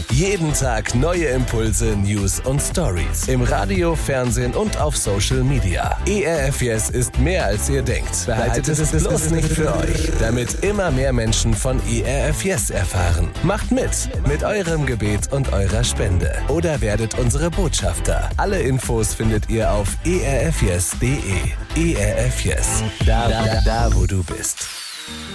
Jeden Tag neue Impulse, News und Stories. Im Radio, Fernsehen und auf Social Media. ERF Yes ist mehr als ihr denkt. Behaltet es bloß nicht für euch, damit immer mehr Menschen von ERF Yes erfahren. Macht mit eurem Gebet und eurer Spende. Oder werdet unsere Botschafter. Alle Infos findet ihr auf erfyes.de. ERF Yes. Da, wo du bist.